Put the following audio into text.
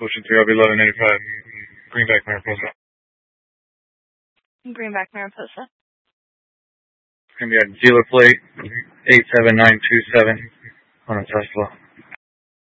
Ocean 3, I'll be 1185. Greenback, Mariposa. Greenback, Mariposa. It's going to be a dealer plate, 87927 on a Tesla.